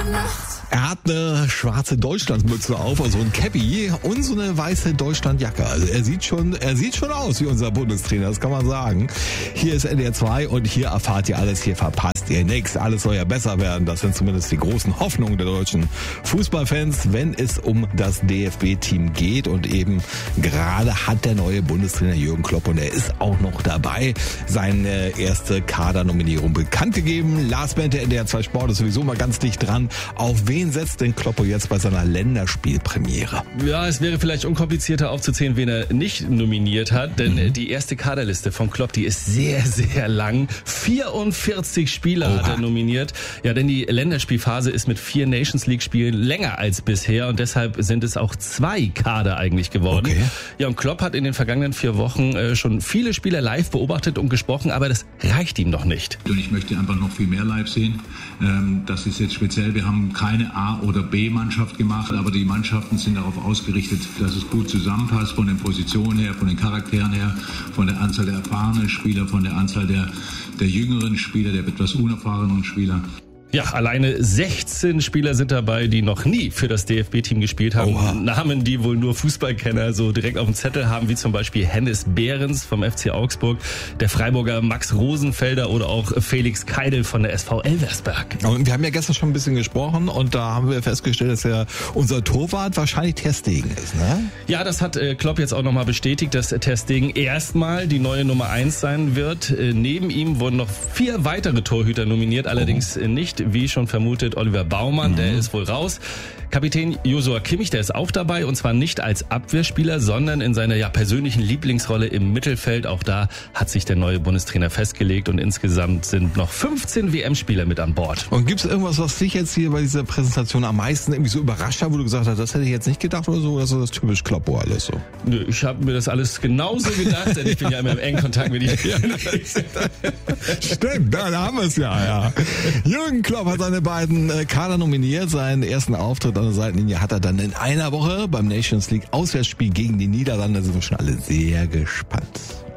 Er hat eine schwarze Deutschlandmütze auf, also ein Cappy und so eine weiße Deutschlandjacke. Also er sieht schon aus wie unser Bundestrainer, das kann man sagen. Hier ist NDR 2 und hier erfahrt ihr alles, hier verpasst ihr nichts. Alles soll ja besser werden. Das sind zumindest die großen Hoffnungen der deutschen Fußballfans, wenn es um das DFB-Team geht. Und eben gerade hat der neue Bundestrainer Jürgen Klopp, und er ist auch noch dabei, seine erste Kadernominierung bekannt gegeben. Lars Bente, NDR 2 Sport, ist sowieso mal ganz dicht dran. Auf wen setzt denn Kloppo jetzt bei seiner Länderspielpremiere? Ja, es wäre vielleicht unkomplizierter aufzuzählen, wen er nicht nominiert hat, denn die erste Kaderliste von Klopp, die ist sehr, sehr lang. 44 Spieler hat er nominiert. Ja, denn die Länderspielphase ist mit 4 Nations League Spielen länger als bisher und deshalb sind es auch 2 Kader eigentlich geworden. Okay. Ja, und Klopp hat in den vergangenen 4 Wochen schon viele Spieler live beobachtet und gesprochen, aber das reicht ihm noch nicht. Und ich möchte einfach noch viel mehr live sehen. Das ist jetzt speziell, wir haben keine A- oder B-Mannschaft gemacht, aber die Mannschaften sind darauf ausgerichtet, dass es gut zusammenpasst, von den Positionen her, von den Charakteren her, von der Anzahl der erfahrenen Spieler, von der Anzahl der jüngeren Spieler, der etwas unerfahrenen Spieler. Ja, alleine 16 Spieler sind dabei, die noch nie für das DFB-Team gespielt haben. Oha. Namen, die wohl nur Fußballkenner so direkt auf dem Zettel haben, wie zum Beispiel Hennis Behrens vom FC Augsburg, der Freiburger Max Rosenfelder oder auch Felix Keidel von der SV Elversberg. Und wir haben ja gestern schon ein bisschen gesprochen und da haben wir festgestellt, dass ja unser Torwart wahrscheinlich Ter Stegen ist, ne? Ja, das hat Klopp jetzt auch nochmal bestätigt, dass Ter Stegen erstmal die neue Nummer 1 sein wird. Neben ihm wurden noch 4 weitere Torhüter nominiert, allerdings nicht, wie schon vermutet, Oliver Baumann, der ist wohl raus. Kapitän Joshua Kimmich, der ist auch dabei, und zwar nicht als Abwehrspieler, sondern in seiner persönlichen Lieblingsrolle im Mittelfeld. Auch da hat sich der neue Bundestrainer festgelegt und insgesamt sind noch 15 WM-Spieler mit an Bord. Und gibt es irgendwas, was dich jetzt hier bei dieser Präsentation am meisten irgendwie so überrascht hat, wo du gesagt hast, das hätte ich jetzt nicht gedacht oder so, oder so das typisch Kloppo alles so? Nö, ich habe mir das alles genauso gedacht, denn ich bin ja immer im engen Kontakt mit ihm. Stimmt, da haben wir es ja. Jürgen Klopp hat seine beiden Kader nominiert. Seinen ersten Auftritt an der Seitenlinie hat er dann in einer Woche beim Nations League Auswärtsspiel gegen die Niederlande. Da sind wir schon alle sehr gespannt.